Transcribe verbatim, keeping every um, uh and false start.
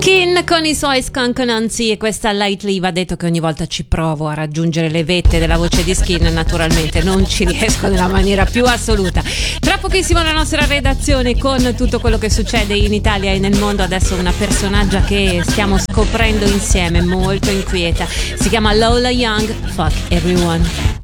Skin con i suoi Skunk Nancy e questa Lightly. Va detto che ogni volta ci provo a raggiungere le vette della voce di Skin, naturalmente non ci riesco nella maniera più assoluta. Tra pochissimo la nostra redazione con tutto quello che succede in Italia e nel mondo. Adesso una personaggia che stiamo scoprendo insieme, molto inquieta, si chiama Lola Young, Fuck Everyone.